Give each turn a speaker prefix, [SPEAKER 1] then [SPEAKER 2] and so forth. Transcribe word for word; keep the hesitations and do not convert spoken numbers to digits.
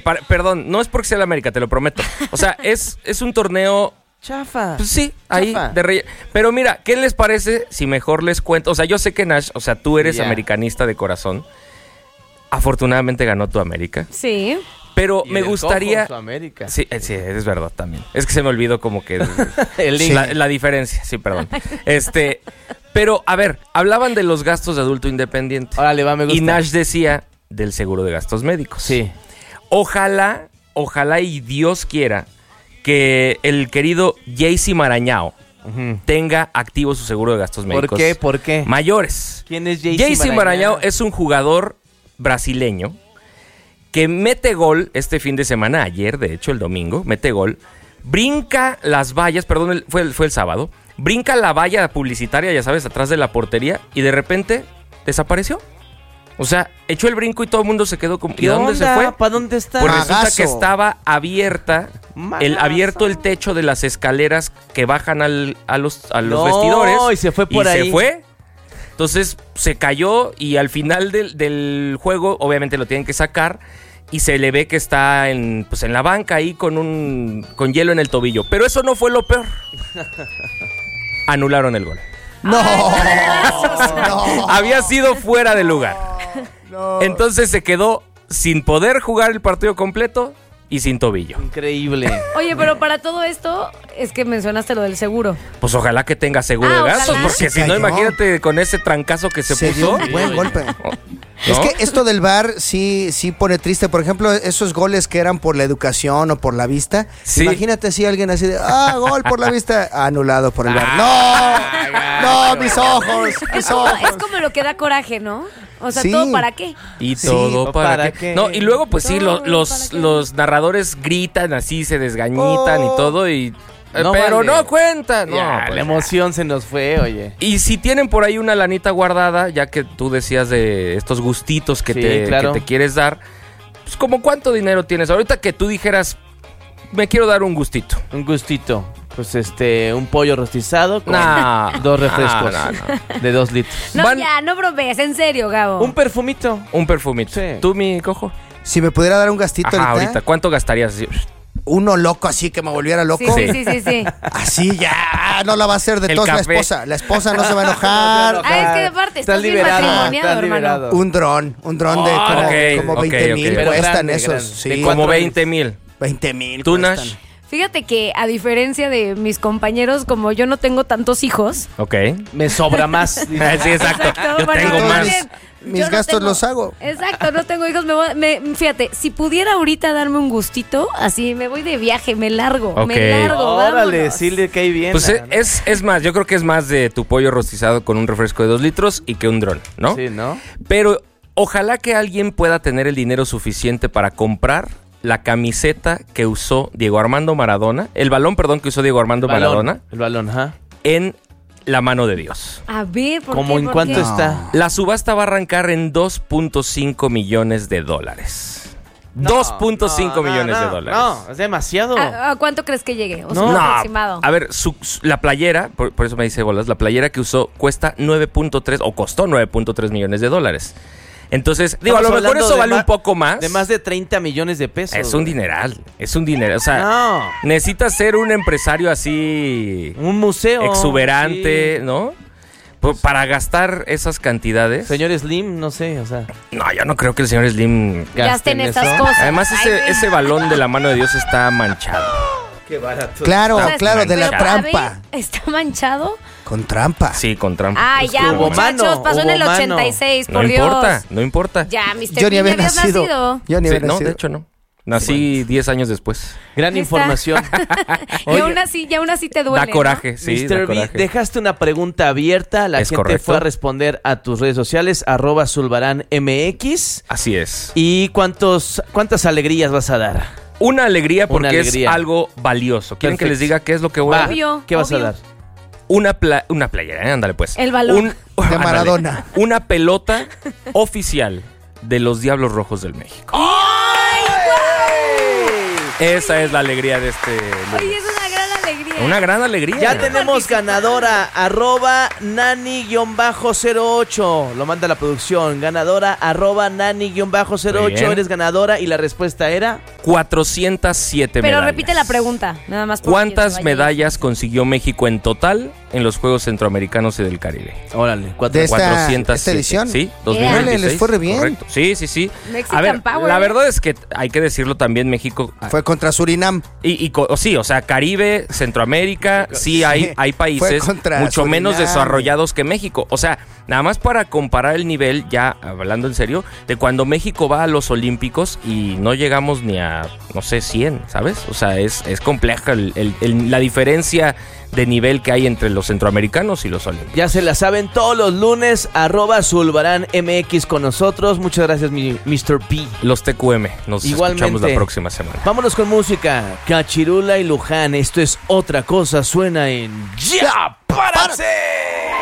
[SPEAKER 1] para, perdón, no es porque sea el América, te lo prometo. O sea, es, es un torneo...
[SPEAKER 2] Chafa.
[SPEAKER 1] Pues sí, ahí
[SPEAKER 2] Chafa.
[SPEAKER 1] de rey. Pero mira, ¿qué les parece si mejor les cuento? O sea, yo sé que Nash, o sea, tú eres
[SPEAKER 2] Yeah.
[SPEAKER 1] americanista de corazón. Afortunadamente ganó tu América.
[SPEAKER 3] Sí.
[SPEAKER 1] Pero
[SPEAKER 2] Y
[SPEAKER 1] me
[SPEAKER 2] el
[SPEAKER 1] gustaría...
[SPEAKER 2] cojo, su América.
[SPEAKER 1] Sí, eh, sí, es verdad también. Es que se me olvidó como que
[SPEAKER 2] El link.
[SPEAKER 1] la, la diferencia, sí, perdón. Este, pero a ver, hablaban de los gastos de adulto independiente.
[SPEAKER 2] Órale, va, me gusta.
[SPEAKER 1] Y Nash decía del seguro de gastos médicos.
[SPEAKER 2] Sí.
[SPEAKER 1] Ojalá, ojalá y Dios quiera que el querido Jaycee Marañao
[SPEAKER 2] Uh-huh.
[SPEAKER 1] tenga activo su seguro de gastos médicos.
[SPEAKER 2] ¿Por qué? ¿Por qué?
[SPEAKER 1] Mayores.
[SPEAKER 2] ¿Quién es Jaycee
[SPEAKER 1] Jaycee
[SPEAKER 2] Marañao?
[SPEAKER 1] Marañao es un jugador brasileño que mete gol este fin de semana, ayer, de hecho, el domingo, mete gol, brinca las vallas, perdón, el- fue, el, fue el sábado, brinca la valla publicitaria, ya sabes, atrás de la portería, y de repente desapareció. O sea, echó el brinco y todo el mundo se quedó como... ¿Y a dónde se fue?
[SPEAKER 2] ¿Para dónde está?
[SPEAKER 1] Pues resulta
[SPEAKER 4] Magazo.
[SPEAKER 1] que estaba abierta, el,
[SPEAKER 2] Magazo.
[SPEAKER 1] abierto el techo de las escaleras que bajan al- a los, a los
[SPEAKER 2] No,
[SPEAKER 1] vestidores.
[SPEAKER 2] y se fue por
[SPEAKER 1] y
[SPEAKER 2] ahí.
[SPEAKER 1] se fue. Entonces se cayó y al final del, del juego obviamente lo tienen que sacar y se le ve que está en, pues, en la banca ahí con, un, con hielo en el tobillo. Pero eso no fue lo peor. Anularon el gol.
[SPEAKER 4] No, no,
[SPEAKER 1] Había sido fuera de lugar.
[SPEAKER 4] no.
[SPEAKER 1] Entonces se quedó sin poder jugar el partido completo y sin tobillo.
[SPEAKER 2] Increíble.
[SPEAKER 3] Oye, pero para todo esto es que mencionaste lo del seguro.
[SPEAKER 1] Pues ojalá que tenga seguro
[SPEAKER 3] Ah,
[SPEAKER 1] de
[SPEAKER 3] ojalá.
[SPEAKER 1] gastos, porque
[SPEAKER 4] Se
[SPEAKER 1] si no,
[SPEAKER 4] cayó.
[SPEAKER 1] imagínate con ese trancazo que se,
[SPEAKER 4] Se dio
[SPEAKER 1] puso.
[SPEAKER 4] un buen golpe.
[SPEAKER 1] ¿No?
[SPEAKER 4] Es que esto del V A R sí, sí pone triste. Por ejemplo, esos goles que eran por la educación o por la vista.
[SPEAKER 1] Sí.
[SPEAKER 4] Imagínate si alguien así de, ah, gol por la vista, anulado por el V A R.
[SPEAKER 1] Ah,
[SPEAKER 4] No, no, mis ojos,
[SPEAKER 3] Es
[SPEAKER 4] mis
[SPEAKER 3] como,
[SPEAKER 4] ojos.
[SPEAKER 3] es como lo que da coraje, ¿no? O sea,
[SPEAKER 4] Sí.
[SPEAKER 3] ¿todo para qué?
[SPEAKER 1] Y
[SPEAKER 4] Sí.
[SPEAKER 1] todo para,
[SPEAKER 2] ¿Para
[SPEAKER 1] qué?
[SPEAKER 2] qué?
[SPEAKER 1] No, y luego pues sí, lo-
[SPEAKER 3] Todo
[SPEAKER 1] los,
[SPEAKER 3] para qué.
[SPEAKER 1] los narradores gritan así, se desgañitan
[SPEAKER 4] Oh.
[SPEAKER 1] y todo y... eh,
[SPEAKER 2] No
[SPEAKER 1] pero
[SPEAKER 2] vale.
[SPEAKER 1] no cuenta. No,
[SPEAKER 2] Ya,
[SPEAKER 1] pues,
[SPEAKER 2] la emoción se nos fue, oye.
[SPEAKER 1] Y si tienen por ahí una lanita guardada, ya que tú decías de estos gustitos que,
[SPEAKER 2] Sí,
[SPEAKER 1] te,
[SPEAKER 2] claro.
[SPEAKER 1] que te quieres dar, pues como cuánto dinero tienes. Ahorita que tú dijeras, me quiero dar un gustito.
[SPEAKER 2] Un gustito. Pues este, un pollo rostizado con
[SPEAKER 1] No.
[SPEAKER 2] dos refrescos
[SPEAKER 1] No, no,
[SPEAKER 2] de dos litros.
[SPEAKER 3] No,
[SPEAKER 1] Van-
[SPEAKER 3] ya, no bromees, en serio, Gabo.
[SPEAKER 2] Un perfumito.
[SPEAKER 1] Un perfumito.
[SPEAKER 2] Sí.
[SPEAKER 1] ¿Tú, mi cojo?
[SPEAKER 4] Si me pudiera dar un gastito
[SPEAKER 1] Ajá,
[SPEAKER 4] ahorita,
[SPEAKER 1] ahorita. ¿Cuánto gastarías? Así,
[SPEAKER 4] uno loco así que me volviera loco.
[SPEAKER 3] Sí, sí, sí, sí, sí.
[SPEAKER 4] Así ya, no la va a hacer de
[SPEAKER 1] El
[SPEAKER 4] todos la
[SPEAKER 1] café.
[SPEAKER 4] esposa. La esposa no se va a enojar.
[SPEAKER 3] Ah, es que aparte estás bien matrimoniado, hermano.
[SPEAKER 4] Un dron, un dron de
[SPEAKER 1] Ah,
[SPEAKER 4] como,
[SPEAKER 1] ok,
[SPEAKER 4] como
[SPEAKER 1] ok,
[SPEAKER 4] veinte
[SPEAKER 1] ok.
[SPEAKER 4] mil
[SPEAKER 1] Pero
[SPEAKER 4] cuestan
[SPEAKER 2] grande,
[SPEAKER 4] esos.
[SPEAKER 2] grande.
[SPEAKER 4] Sí,
[SPEAKER 2] ¿De
[SPEAKER 1] Como
[SPEAKER 2] cuánto
[SPEAKER 1] veinte mil.
[SPEAKER 4] veinte mil
[SPEAKER 1] ¿Tú,
[SPEAKER 4] cuestan.
[SPEAKER 1] Nash?
[SPEAKER 3] Fíjate que a diferencia de mis compañeros, como yo no tengo tantos hijos.
[SPEAKER 1] Ok.
[SPEAKER 2] Me sobra más.
[SPEAKER 1] Sí, exacto. Yo
[SPEAKER 3] bueno,
[SPEAKER 1] tengo
[SPEAKER 3] yo
[SPEAKER 1] más.
[SPEAKER 3] también.
[SPEAKER 4] Mis
[SPEAKER 3] Yo no
[SPEAKER 4] gastos
[SPEAKER 3] tengo-
[SPEAKER 4] los hago.
[SPEAKER 3] Exacto, no tengo hijos. Me voy- me- fíjate, si pudiera ahorita darme un gustito, así me voy de viaje, me largo,
[SPEAKER 1] Ok.
[SPEAKER 3] me largo.
[SPEAKER 2] Órale,
[SPEAKER 3] vámonos.
[SPEAKER 2] sí le cae bien.
[SPEAKER 1] Pues
[SPEAKER 2] a-
[SPEAKER 1] eh, es, es más, yo creo que es más de tu pollo rostizado con un refresco de dos litros y que un dron, ¿no?
[SPEAKER 2] Sí, ¿no?
[SPEAKER 1] Pero ojalá que alguien pueda tener el dinero suficiente para comprar la camiseta que usó Diego Armando Maradona, el balón, perdón, que usó Diego Armando
[SPEAKER 2] Balón,
[SPEAKER 1] Maradona
[SPEAKER 2] El balón, ajá.
[SPEAKER 1] en la mano de Dios.
[SPEAKER 3] A ver, ¿por
[SPEAKER 2] ¿Cómo
[SPEAKER 3] qué?
[SPEAKER 2] en
[SPEAKER 3] ¿Por
[SPEAKER 2] cuánto
[SPEAKER 3] qué?
[SPEAKER 4] No.
[SPEAKER 2] está?
[SPEAKER 1] La subasta va a arrancar en dos punto cinco millones de dólares. dos punto cinco
[SPEAKER 2] No, no,
[SPEAKER 1] millones
[SPEAKER 2] no,
[SPEAKER 1] de dólares.
[SPEAKER 2] No, es demasiado.
[SPEAKER 3] ¿A, a cuánto crees que llegue? O sea,
[SPEAKER 2] No.
[SPEAKER 3] un
[SPEAKER 1] No,
[SPEAKER 3] aproximado.
[SPEAKER 1] a ver, su- su- la playera, por, por eso me dice bolas, la playera que usó cuesta nueve punto tres o costó nueve punto tres millones de dólares. Entonces, digo, a lo
[SPEAKER 2] Estamos
[SPEAKER 1] mejor
[SPEAKER 2] hablando
[SPEAKER 1] eso
[SPEAKER 2] de
[SPEAKER 1] vale
[SPEAKER 2] ma-
[SPEAKER 1] un poco más.
[SPEAKER 2] De más de treinta millones de pesos.
[SPEAKER 1] Es un
[SPEAKER 2] güey.
[SPEAKER 1] dineral, es un dinero. O sea,
[SPEAKER 2] No.
[SPEAKER 1] necesitas ser un empresario así
[SPEAKER 2] Un museo.
[SPEAKER 1] exuberante,
[SPEAKER 2] Sí.
[SPEAKER 1] ¿no? P- Para gastar esas cantidades.
[SPEAKER 2] Señor Slim, no sé, o sea.
[SPEAKER 1] No, yo no creo que el señor Slim...
[SPEAKER 3] Gasten esas
[SPEAKER 2] eso.
[SPEAKER 3] cosas.
[SPEAKER 1] Además,
[SPEAKER 3] Ay,
[SPEAKER 1] ese,
[SPEAKER 3] güey.
[SPEAKER 1] ese balón de la mano de Dios está manchado.
[SPEAKER 2] Qué barato.
[SPEAKER 4] Claro,
[SPEAKER 3] O sea,
[SPEAKER 4] claro, de la
[SPEAKER 3] pero, a ver,
[SPEAKER 4] trampa.
[SPEAKER 3] ¿está manchado?
[SPEAKER 4] Con trampa.
[SPEAKER 1] Sí, con trampa.
[SPEAKER 3] Ay,
[SPEAKER 2] Pues
[SPEAKER 3] ya,
[SPEAKER 2] hubo
[SPEAKER 3] muchachos,
[SPEAKER 2] mano,
[SPEAKER 3] pasó en
[SPEAKER 2] hubo
[SPEAKER 3] el
[SPEAKER 2] mano.
[SPEAKER 3] ochenta y seis,
[SPEAKER 1] No
[SPEAKER 3] por Dios.
[SPEAKER 1] importa, no importa.
[SPEAKER 3] Ya, mister
[SPEAKER 4] Yo ni
[SPEAKER 3] Bean,
[SPEAKER 4] había
[SPEAKER 3] ya habías
[SPEAKER 4] nacido.
[SPEAKER 3] nacido.
[SPEAKER 4] Yo ni
[SPEAKER 1] Sí,
[SPEAKER 4] había
[SPEAKER 1] no,
[SPEAKER 4] nacido.
[SPEAKER 1] de hecho no. Nací diez años después.
[SPEAKER 2] Gran
[SPEAKER 3] Ahí está.
[SPEAKER 2] información.
[SPEAKER 3] Y
[SPEAKER 2] Oye,
[SPEAKER 3] aún así, y aún así te duele,
[SPEAKER 1] Da coraje, sí,
[SPEAKER 2] mister
[SPEAKER 1] da
[SPEAKER 2] B,
[SPEAKER 1] coraje.
[SPEAKER 2] dejaste una pregunta abierta. La
[SPEAKER 1] Es
[SPEAKER 2] gente
[SPEAKER 1] correcto.
[SPEAKER 2] fue a responder a tus redes sociales, arroba Zulbarán M X.
[SPEAKER 1] Así es.
[SPEAKER 2] ¿Y cuántos, cuántas alegrías vas a dar?
[SPEAKER 1] Una alegría porque
[SPEAKER 2] Una alegría.
[SPEAKER 1] es algo valioso. ¿Quieren que
[SPEAKER 2] Perfecto.
[SPEAKER 1] les diga qué es lo que voy a
[SPEAKER 2] Va,
[SPEAKER 1] dar?
[SPEAKER 3] Obvio,
[SPEAKER 2] ¿Qué vas
[SPEAKER 3] obvio.
[SPEAKER 2] a dar?
[SPEAKER 1] Una, pla- una playera, ¿eh? Ándale pues.
[SPEAKER 3] El balón.
[SPEAKER 1] Un-
[SPEAKER 4] De
[SPEAKER 1] ándale.
[SPEAKER 4] Maradona.
[SPEAKER 1] Una pelota oficial de los Diablos Rojos del México. Esa es la alegría de este lunes.
[SPEAKER 3] Oye, es una gran alegría.
[SPEAKER 1] Una gran alegría.
[SPEAKER 2] Ya tenemos ganadora, arroba nani cero ocho. Lo manda la producción. Ganadora, arroba nani cero
[SPEAKER 1] Muy
[SPEAKER 2] ocho.
[SPEAKER 1] bien.
[SPEAKER 2] Eres ganadora y la respuesta era...
[SPEAKER 1] cuatrocientas siete
[SPEAKER 3] Pero
[SPEAKER 1] medallas.
[SPEAKER 3] repite la pregunta, nada más. por quien se
[SPEAKER 1] ¿Cuántas
[SPEAKER 3] vaya.
[SPEAKER 1] medallas consiguió México en total en los Juegos Centroamericanos y del Caribe?
[SPEAKER 2] Órale, cuatro.
[SPEAKER 4] De esta-
[SPEAKER 1] cuatrocientas siete.
[SPEAKER 4] esta edición.
[SPEAKER 1] Sí, dos mil veintiséis.
[SPEAKER 4] Órale, les fue re bien.
[SPEAKER 1] Correcto. Sí, sí, sí.
[SPEAKER 3] Mexican
[SPEAKER 1] A ver,
[SPEAKER 3] Power.
[SPEAKER 1] la verdad es que hay que decirlo también, México...
[SPEAKER 4] Fue contra Surinam.
[SPEAKER 1] Y, y co- o sí, o sea, Caribe, Centroamérica, sí hay, hay países
[SPEAKER 4] Fue contra
[SPEAKER 1] mucho menos
[SPEAKER 4] Surinam.
[SPEAKER 1] desarrollados que México. O sea, nada más para comparar el nivel, ya hablando en serio, de cuando México va a los Olímpicos y no llegamos ni a, no sé, cien, ¿sabes? O sea, es, es compleja el- el- el- la diferencia de nivel que hay entre los centroamericanos y los olímpicos.
[SPEAKER 2] Ya se la saben todos los lunes, arroba Zulbarán M X con nosotros. Muchas gracias, mi mister P.
[SPEAKER 1] Los T Q M, nos
[SPEAKER 2] Igualmente.
[SPEAKER 1] escuchamos la próxima semana.
[SPEAKER 2] Vámonos con música. Cachirula y Luján. Esto es Otra Cosa. Suena en Ya Párate.